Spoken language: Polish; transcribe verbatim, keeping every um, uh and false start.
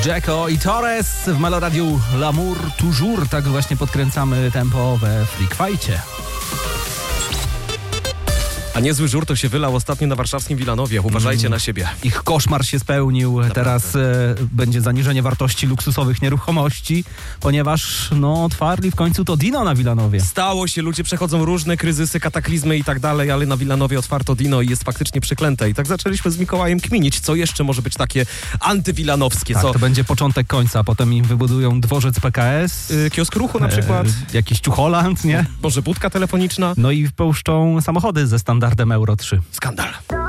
Jacko i Torres w Meloradiu L'amour toujours. Tak właśnie podkręcamy tempo we Freak Fajcie. A niezły żur to się wylał ostatnio na warszawskim Wilanowie. Uważajcie mm. na siebie. Ich koszmar się spełnił. Naprawdę. Teraz e, będzie zaniżenie wartości luksusowych nieruchomości, ponieważ no otwarli w końcu to Dino na Wilanowie. Stało się, ludzie przechodzą różne kryzysy, kataklizmy i tak dalej, ale na Wilanowie otwarto Dino i jest faktycznie przeklęte. I tak zaczęliśmy z Mikołajem kminić, co jeszcze może być takie antywilanowskie. Tak, co? to będzie początek końca. Potem im wybudują dworzec P K S. Yy, kiosk ruchu na przykład. E, jakiś Ciucholand, nie? Może budka telefoniczna. No i wpuszczą samochody ze standardem Euro trzy. Skandal.